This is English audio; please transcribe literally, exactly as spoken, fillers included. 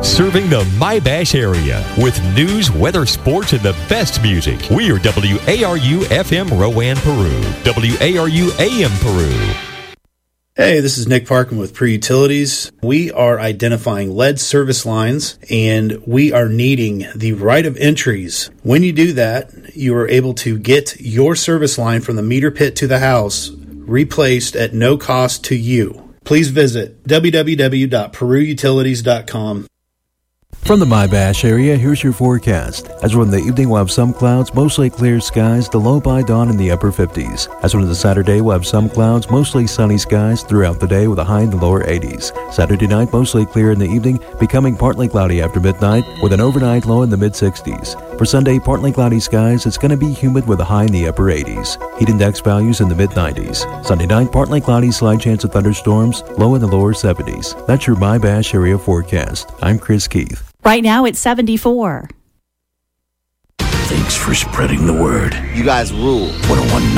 Serving the My-Bash area with news, weather, sports, and the best music. We are W A R U F M Rowan, Peru. W A R U A M Peru. Hey, this is Nick Parkin with Peru Utilities. We are identifying lead service lines, and we are needing the right of entries. When you do that, you are able to get your service line from the meter pit to the house replaced at no cost to you. Please visit w w w dot peru utilities dot com. From the My-Bash area, here's your forecast. As from the evening, we'll have some clouds, mostly clear skies, the low by dawn in the upper fifties. As from the Saturday, we'll have some clouds, mostly sunny skies throughout the day with a high in the lower eighties. Saturday night, mostly clear in the evening, becoming partly cloudy after midnight with an overnight low in the mid-sixties. For Sunday, partly cloudy skies, it's going to be humid with a high in the upper eighties. Heat index values in the mid-nineties. Sunday night, partly cloudy, slight chance of thunderstorms, low in the lower seventies. That's your My-Bash area forecast. I'm Chris Keith. Right now it's seventy-four. Thanks for spreading the word. You guys rule. one oh one